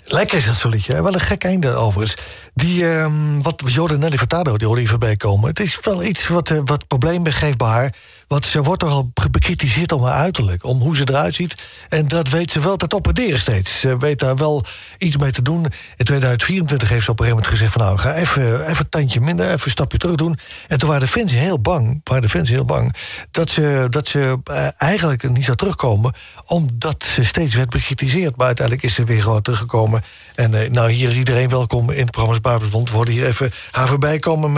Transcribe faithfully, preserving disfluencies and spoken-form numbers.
Lekker is dat zo liedje. Wel een gek einde overigens. Die, um, wat Jordan Nelly Furtado, die hoorde hier voorbij komen. Het is wel iets wat, uh, wat problemen geeft bij haar. Want ze wordt toch al bekritiseerd om haar uiterlijk. Om hoe ze eruit ziet. En dat weet ze wel te topperderen steeds. Ze weet daar wel iets mee te doen. In tweeduizend vierentwintig heeft ze op een gegeven moment gezegd van nou, ga even, even een tandje minder, even een stapje terug doen. En toen waren de fans heel bang, waren de fans heel bang dat ze, dat ze uh, eigenlijk niet zou terugkomen. Omdat ze steeds werd bekritiseerd. Maar uiteindelijk is ze weer gewoon teruggekomen. En uh, nou, hier is iedereen welkom in het programma Babelsbond. We hoorden hier even haar voorbij komen met